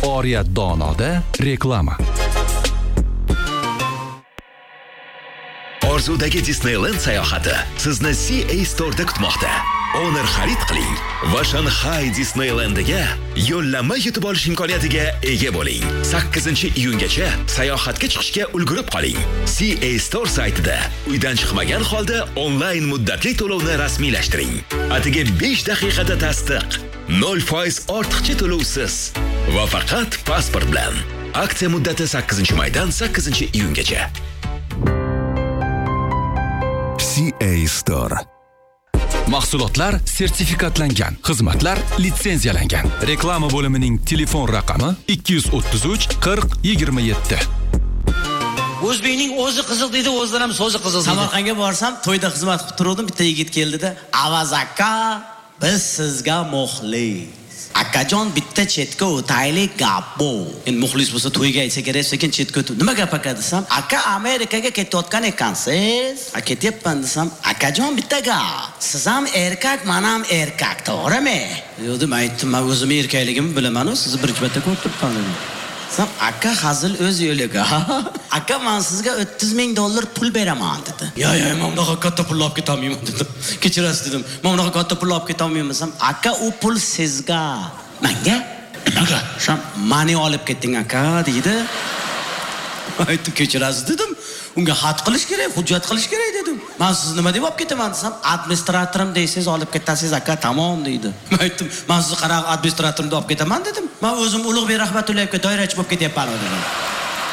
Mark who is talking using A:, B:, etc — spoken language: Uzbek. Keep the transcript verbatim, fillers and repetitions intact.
A: Oriyat Donoda reklama.
B: Orzudagi Disneyland sayohati sizni C A Store'da kutmoqda. Honor xarid qiling va Shanghai Disneylandga yo'llanma yutib olish imkoniyatiga ega bo'ling. sakkizinchi iyungacha sayohatga chiqishga ulgurib qoling. C A Store saytida uydan chiqmagan holda onlayn muddatli to'lovni rasmiylashtiring. Atigi besh daqiqada tasdiq, nol foiz ortiqcha to'lovsiz va faqat pasport bilan. Aksiya muddati sakkizinchi maydan sakkizinchi iyungacha.
C: C A Store.
A: Mahsulotlar sertifikatlangan, xizmatlar litsenziyalangan. Reklama bo'limining telefon raqami ikki yuz o'ttiz uch qirq yigirma yetti.
D: O'zbekning o'zi qiziq dedi, o'zidan ham so'zi qiziq dedi.
E: Samarqandga borsam, to'yda xizmat qilib turdim, bitta yigit keldida, "Avaz aka, biz sizga muxlis. Akajon bitta chetga o'taylik gap bu." Endi muxlis bo'lsa to'yga aytsa kerak, sekin chetga o'tib, "Nima gap aka?" desam, "Aka Amerikaga ketayotgan ekansiz." "A ketyapman" desam, "Akajon bitta gap. Siz ham erkak, men ham erkak, to'g'rimi?" Yo'q deb aytdim, "Men o'zim erkakligimni bilaman-ku, sizni birinchi marta ko'rib turibman." Sam aka hazil o'z yo'liga. "Aka men sizga o'ttiz ming dollar pul beraman" dedi. "Yo, yo, men bunaqa katta pul olib ketolmayman" dedim. "Kechirasiz" dedim. "Men bunaqa katta pul olib ketolmayman" desam, "Aka u pul sizga." "Menga?" "Nimaga?" "Sham mani olib ketding aka" deydi. Aytdim, "Kechirasiz" dedim. "Unga xat qilish kerak, hujjat qilish kerak" dedim. "Men sizni nima deb olib ketaman" desam, "Administratorim deysiz, olib ketasiz aka, tamom" deydi. Men aytdim, "Men sizni qanaqa administratorimni olib ketaman" dedim. "Men o'zim Ulug'bek Rahmatullayevga doirachi bo'lib ketyapman" dedim.